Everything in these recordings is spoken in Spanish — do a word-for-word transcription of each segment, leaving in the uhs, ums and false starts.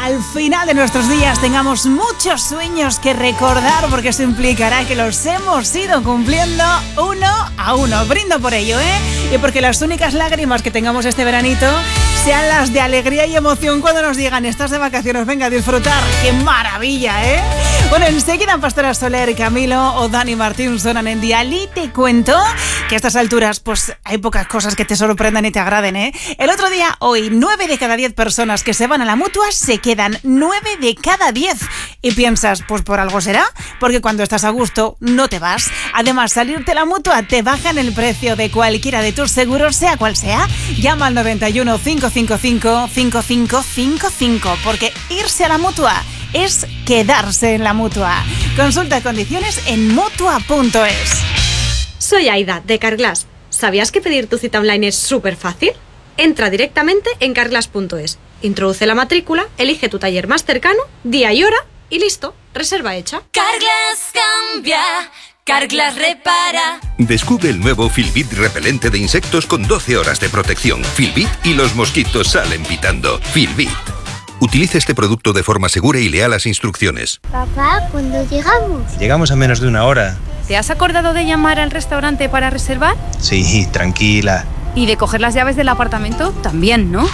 al final de nuestros días tengamos muchos sueños que recordar, porque eso implicará que los hemos ido cumpliendo uno a uno. Brindo por ello, ¿eh? Y porque las únicas lágrimas que tengamos este veranito sean las de alegría y emoción cuando nos digan: estás de vacaciones, venga a disfrutar. ¡Qué maravilla!, ¿eh? Bueno, enseguida Pastora Soler, Camilo o Dani Martín sonan en Dial y te cuento que a estas alturas pues hay pocas cosas que te sorprendan y te agraden, ¿eh? El otro día, hoy, nueve de cada diez personas que se van a la Mutua se quedan. Nueve de cada diez. Y piensas, pues por algo será, porque cuando estás a gusto no te vas. Además, salirte a la Mutua te bajan el precio de cualquiera de tus seguros, sea cual sea. Llama al noventa y uno, cinco cinco cinco, cinco cinco cinco cinco, porque irse a la Mutua es quedarse en la Mutua. Consulta condiciones en mutua punto es. Soy Aida, de Carglass. ¿Sabías que pedir tu cita online es súper fácil? Entra directamente en carglass punto es, introduce la matrícula, elige tu taller más cercano, día y hora y listo, reserva hecha. Carglass cambia, Carglass repara. Descubre el nuevo Filbit repelente de insectos con doce horas de protección. Filbit y los mosquitos salen pitando. Filbit. Utilice este producto de forma segura y lea las instrucciones. Papá, ¿cuándo llegamos? Llegamos a menos de una hora. ¿Te has acordado de llamar al restaurante para reservar? Sí, tranquila. ¿Y de coger las llaves del apartamento? También, ¿no?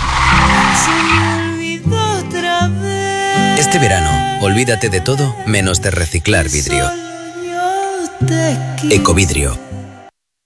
Este verano, olvídate de todo menos de reciclar vidrio. Ecovidrio.